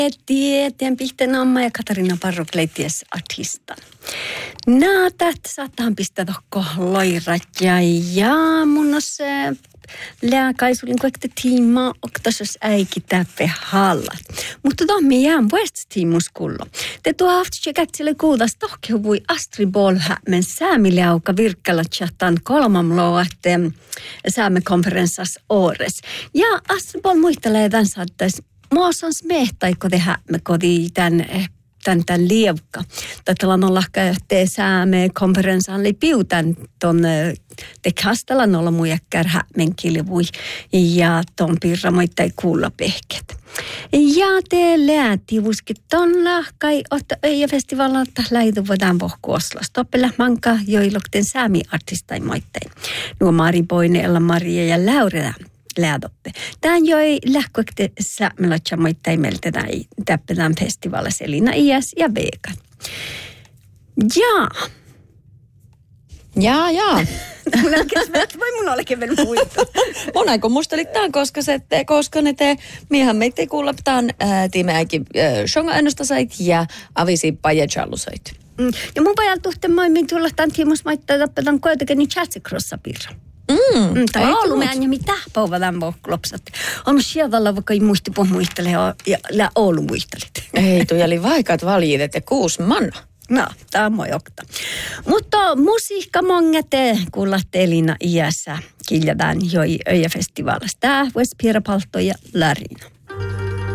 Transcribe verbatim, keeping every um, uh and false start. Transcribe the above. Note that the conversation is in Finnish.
Tieteen pilten Amma ja Katarina Parrokleities artistan. Naatat saattaan pistää tokko loirat ja ja mun on se lääkaisulin kuekte tiimaa oktasos äiki täppe hallat. Mutta tohmi jään vuosta tiimuskullo. Te tuo haftsä kätsille kuudas tohke voi Astri Bolhämen säämiljauka virkkalla chattan kolmamloa, että säämekonferenssas ores. Ja Astri Bol muistelee tämän saattais. Muassa on smehtaikko tehdä me kodi tämän, tämän, tämän lievka. Tätä on lahka yhteen sääme konferenssaan li piutan ton te kastellaan olla mujakkär hämen kilvui ja ton pirra moittai kuulla pehket. Ja te lääti vuskit ton lahkai otta öijäfestivaalilta lähitu voidaan vohku Oslo. Stoppella manka joilokten säämi-artistai moittain. Nuo Mari Boine, Maria ja Laurela. Läädoppe. Tämän joi lähkökte säämelotja moittain meiltä täppedään festivaalissa Elina Iäs ja Vegan. Jaa. Jaa, jaa. Voi mun olekin vielä muita. Mun aiko mustelit tämän, koska, se, te, koska ne te, miehän meitä kuuletaan tiimeäkin shonga ennustasait ja avisi pajejallusait. Mm. Ja mun pajalla tuhteen moimmin tulla tämän tiimus maittaa tappetaan koetakin niin chatsicrossa pirra. Mm, mm, tai Oulumeän ja mitä pauvataan vohklopsat. On sieltä vaikka ei muisti muistele ja, ja Oulu muistelit. Ei, tuo oli vaikat valjitet ja kuusi manna. No, tämä on mojokta. Mutta musiikka mongete kuullatte Elina iässä kiljadaan joi öijäfestivaalista. Tämä voisi Piera Palto ja Larina.